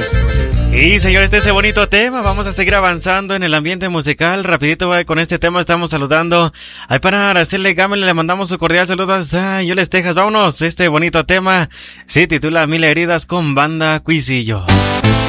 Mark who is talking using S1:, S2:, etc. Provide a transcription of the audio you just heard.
S1: Y señores, ese bonito tema, vamos a seguir avanzando en el ambiente musical. Rapidito con este tema estamos saludando. Ay, para Araceli Gámez le mandamos su cordial saludo hasta Yules, Texas. Vámonos, este bonito tema se titula Mil Heridas con Banda Cuisillo.